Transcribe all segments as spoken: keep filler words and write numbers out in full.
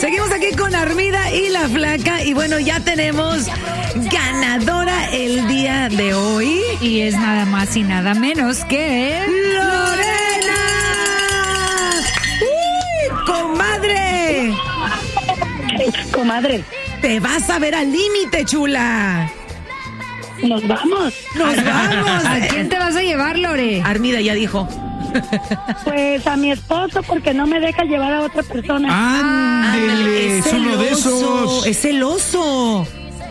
Seguimos aquí con Armida y la Flaca. Y bueno, ya tenemos ganadora el día de hoy. Y es nada más y nada menos que... ¡Lorena! ¡Uy, comadre! Comadre, Te vas a ver al límite, chula. nos vamos. Nos vamos. ¿A quién te vas a llevar, Lore? Armida ya dijo. Pues a mi esposo, porque no me deja llevar a otra persona. Ándele, es uno de esos. Es celoso.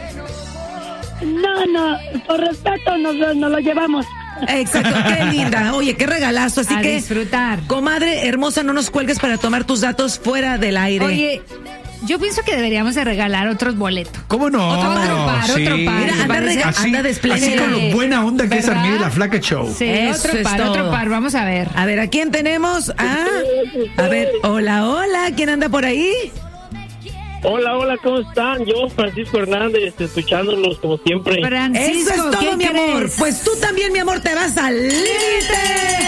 No, no, por respeto nos, nos lo llevamos. Exacto, qué linda. Oye, qué regalazo. Así A que, disfrutar. comadre hermosa, no nos cuelgues para tomar tus datos fuera del aire. Oye, yo pienso que deberíamos de regalar otros boletos. ¿Cómo no? Otro, otro par, Sí. otro par. Mira, anda ¿Te parece? rega- Así, anda de espléndida. así con lo buena onda que es ¿Verdad? Armida y la Flaca Show. Sí, Eso otro es par, todo. otro par. Vamos a ver. A ver, ¿a quién tenemos? Ah, a ver, hola, hola. ¿Quién anda por ahí? Hola, hola, ¿cómo están? Yo, Francisco Hernández, escuchándolos como siempre. Francisco, Eso es ¿qué todo, mi amor. crees? Pues tú también, mi amor, te vas al límite.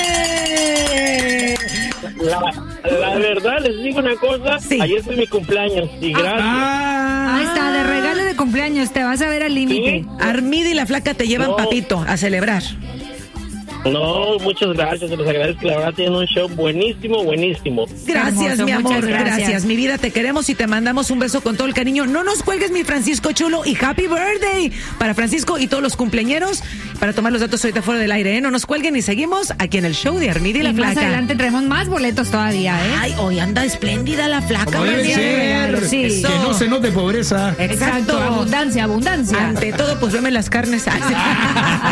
La, la verdad, les digo una cosa. Sí. Ayer fue mi cumpleaños y gracias. Ah, Ahí está, de regalo de cumpleaños. Te vas a ver al límite. ¿Sí? Armida y la Flaca te llevan No. papito a celebrar. No, muchas gracias, se los agradezco. La verdad, tienen un show buenísimo, buenísimo. Gracias, Hermoso, mi amor, muchas gracias. gracias. Mi vida, te queremos y te mandamos un beso con todo el cariño. No nos cuelgues, mi Francisco chulo, y happy birthday para Francisco y todos los cumpleañeros. Para tomar los datos ahorita fuera del aire, ¿eh? No nos cuelguen y seguimos aquí en el show de Armida y la Y más Flaca. adelante traemos más boletos todavía, ¿eh? Ay, hoy anda espléndida la Flaca. como debe más bien. ser. Sí. Que no se note pobreza. Exacto. Abundancia, abundancia. Ante todo, pues veme las carnes.